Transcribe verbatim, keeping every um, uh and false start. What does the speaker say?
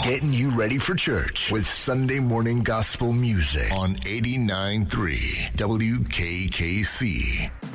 Getting you ready for church with Sunday morning gospel music on eighty-nine point three W K K C.